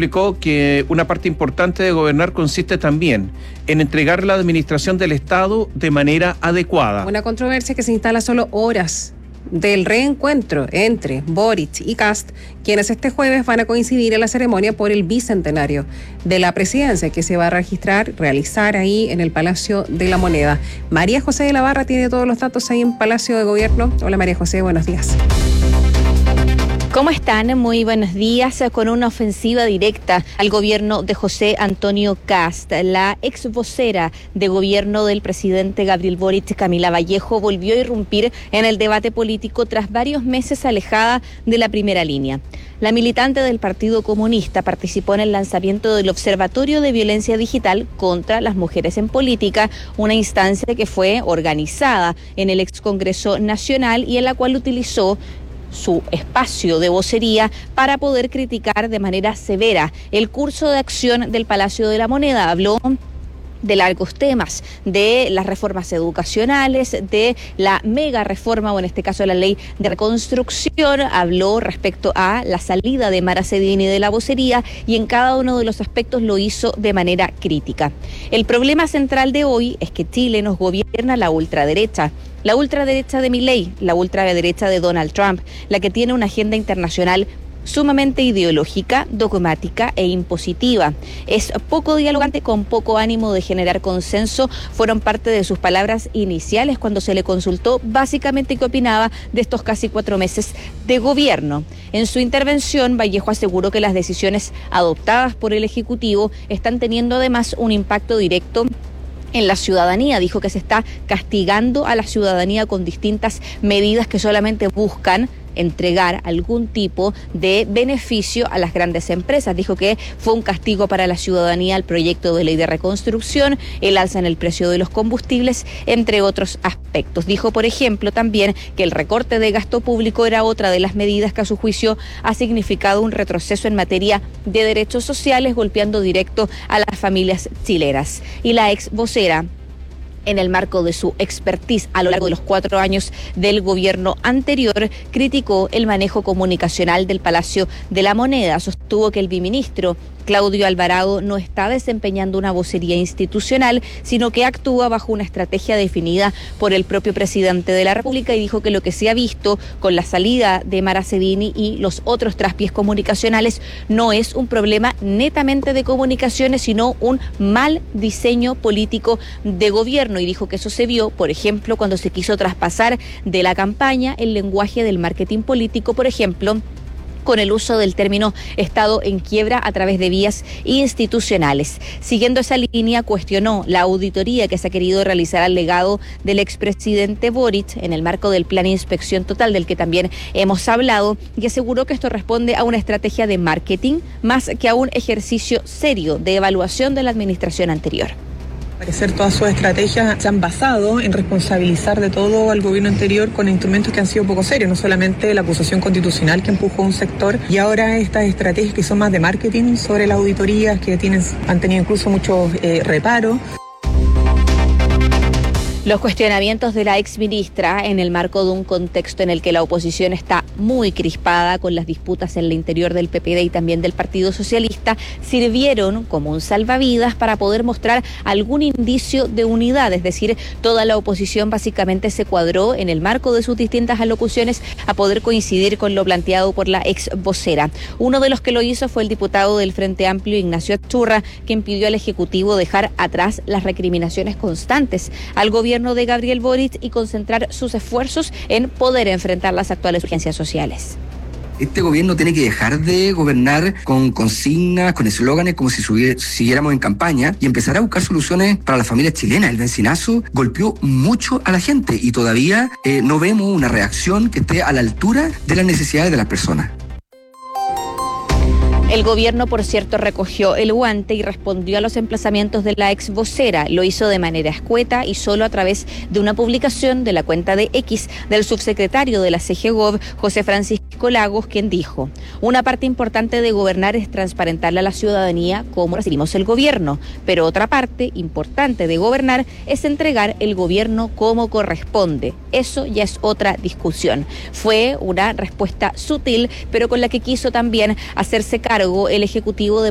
explicó que una parte importante de gobernar consiste también en entregar la administración del Estado de manera adecuada. Una controversia que se instala solo horas del reencuentro entre Boric y Kast, quienes este jueves van a coincidir en la ceremonia por el bicentenario de la presidencia que se va a realizar ahí en el Palacio de la Moneda. María José de la Barra tiene todos los datos ahí en Palacio de Gobierno. Hola María José, buenos días. ¿Cómo están? Muy buenos días. Con una ofensiva directa al gobierno de José Antonio Kast, la ex vocera de gobierno del presidente Gabriel Boric, Camila Vallejo, volvió a irrumpir en el debate político tras varios meses alejada de la primera línea. La militante del Partido Comunista participó en el lanzamiento del Observatorio de Violencia Digital contra las Mujeres en Política, una instancia que fue organizada en el ex Congreso Nacional y en la cual utilizó su espacio de vocería para poder criticar de manera severa el curso de acción del Palacio de la Moneda. Habló de largos temas, de las reformas educacionales, de la mega reforma, o en este caso la ley de reconstrucción. Habló respecto a la salida de Mara Cedini de la vocería y en cada uno de los aspectos lo hizo de manera crítica. El problema central de hoy es que Chile nos gobierna la ultraderecha. La ultraderecha de Milei, la ultraderecha de Donald Trump, la que tiene una agenda internacional sumamente ideológica, dogmática e impositiva. Es poco dialogante, con poco ánimo de generar consenso, fueron parte de sus palabras iniciales cuando se le consultó básicamente qué opinaba de estos casi 4 meses de gobierno. En su intervención, Vallejo aseguró que las decisiones adoptadas por el Ejecutivo están teniendo además un impacto directo en la ciudadanía. Dijo que se está castigando a la ciudadanía con distintas medidas que solamente buscan entregar algún tipo de beneficio a las grandes empresas. Dijo que fue un castigo para la ciudadanía el proyecto de ley de reconstrucción, el alza en el precio de los combustibles, entre otros aspectos. Dijo, por ejemplo, también que el recorte de gasto público era otra de las medidas que a su juicio ha significado un retroceso en materia de derechos sociales, golpeando directo a las familias chilenas. Y la ex vocera, en el marco de su expertise a lo largo de los 4 años del gobierno anterior, criticó el manejo comunicacional del Palacio de la Moneda. Sostuvo que el viceministro Claudio Alvarado no está desempeñando una vocería institucional, sino que actúa bajo una estrategia definida por el propio presidente de la República, y dijo que lo que se ha visto con la salida de Mara Cedini y los otros traspiés comunicacionales no es un problema netamente de comunicaciones, sino un mal diseño político de gobierno, y dijo que eso se vio, por ejemplo, cuando se quiso traspasar de la campaña el lenguaje del marketing político, por ejemplo, con el uso del término Estado en quiebra a través de vías institucionales. Siguiendo esa línea, cuestionó la auditoría que se ha querido realizar al legado del expresidente Boric en el marco del plan de inspección total, del que también hemos hablado, y aseguró que esto responde a una estrategia de marketing más que a un ejercicio serio de evaluación de la administración anterior. Al parecer todas sus estrategias se han basado en responsabilizar de todo al gobierno anterior con instrumentos que han sido poco serios, no solamente la acusación constitucional que empujó un sector, y ahora estas estrategias que son más de marketing sobre las auditorías, que han tenido incluso muchos reparos. Los cuestionamientos de la exministra en el marco de un contexto en el que la oposición está muy crispada con las disputas en el interior del PPD y también del Partido Socialista sirvieron como un salvavidas para poder mostrar algún indicio de unidad. Es decir, toda la oposición básicamente se cuadró en el marco de sus distintas alocuciones a poder coincidir con lo planteado por la ex vocera. Uno de los que lo hizo fue el diputado del Frente Amplio, Ignacio Achurra, quien pidió al Ejecutivo dejar atrás las recriminaciones constantes al gobierno de Gabriel Boric y concentrar sus esfuerzos en poder enfrentar las actuales urgencias sociales. Este gobierno tiene que dejar de gobernar con consignas, con eslóganes, como si siguiéramos en campaña, y empezar a buscar soluciones para las familias chilenas. El bencinazo golpeó mucho a la gente y todavía no vemos una reacción que esté a la altura de las necesidades de las personas. El gobierno, por cierto, recogió el guante y respondió a los emplazamientos de la ex vocera. Lo hizo de manera escueta y solo a través de una publicación de la cuenta de X del subsecretario de la CGGOV, José Francisco Lagos, quien dijo: una parte importante de gobernar es transparentarle a la ciudadanía cómo recibimos el gobierno, pero otra parte importante de gobernar es entregar el gobierno como corresponde. Eso ya es otra discusión. Fue una respuesta sutil, pero con la que quiso también hacerse cargo el Ejecutivo de